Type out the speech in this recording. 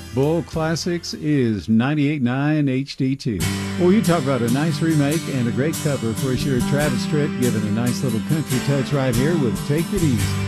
Bull Classics is 98.9 HD2. Well, you talk about a nice remake and a great cover for sure. Travis Tritt giving a nice little country touch right here with Take It Easy.